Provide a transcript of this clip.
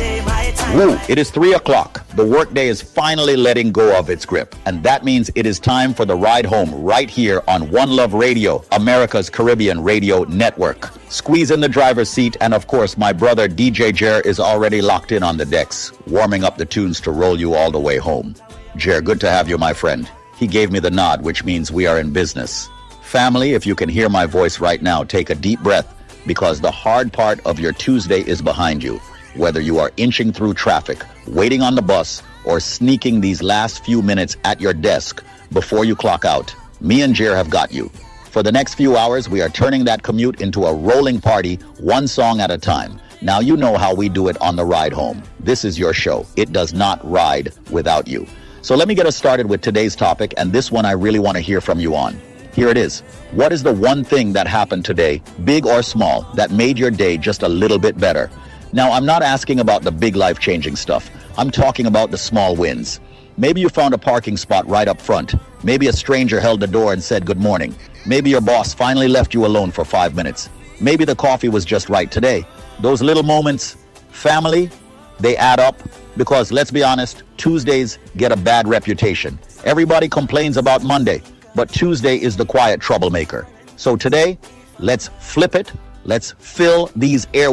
Woo, it is 3 o'clock. The workday is finally letting go of its grip. And that means it is time for the ride home right here on One Love Radio, America's Caribbean radio network. Squeeze in the driver's seat, and of course, my brother DJ Jer is already locked in on the decks, warming up the tunes to roll you all the way home. Jer, good to have you, my friend. He gave me the nod, which means we are in business. Family, if you can hear my voice right now, take a deep breath, because the hard part of your Tuesday is behind you. Whether you are inching through traffic, waiting on the bus, or sneaking these last few minutes at your desk before you clock out, me and Jer have got you. For the next few hours, we are turning that commute into a rolling party, one song at a time. Now you know how we do it on the ride home. This is your show. It does not ride without you. So let me get us started with today's topic, and this one I really want to hear from you on. Here it is. What is the one thing that happened today, big or small, that made your day just a little bit better? Now, I'm not asking about the big life-changing stuff. I'm talking about the small wins. Maybe you found a parking spot right up front. Maybe a stranger held the door and said good morning. Maybe your boss finally left you alone for 5 minutes. Maybe the coffee was just right today. Those little moments, family, they add up, because let's be honest, Tuesdays get a bad reputation. Everybody complains about Monday, but Tuesday is the quiet troublemaker. So today, let's flip it. Let's fill these air